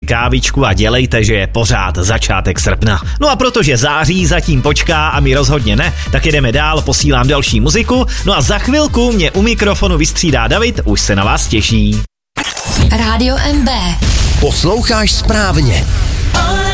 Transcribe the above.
kávičku a dělejte, že je pořád začátek srpna. No a protože září zatím počká a my rozhodně ne, tak jedeme dál, posílám další muziku, no a za chvilku mě u mikrofonu vystřídá David, už se na vás těší. Rádio MB. Posloucháš správně.